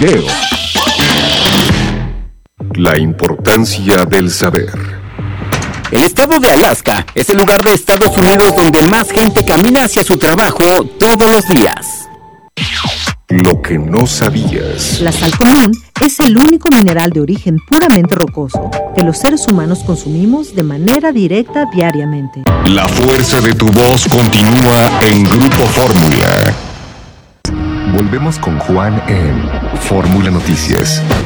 video. La importancia del saber. El estado de Alaska es el lugar de Estados Unidos donde más gente camina hacia su trabajo todos los días. Lo que no sabías. La sal común es el único mineral de origen puramente rocoso que los seres humanos consumimos de manera directa diariamente. La fuerza de tu voz continúa en Grupo Fórmula. Volvemos con Juan en Fórmula Noticias.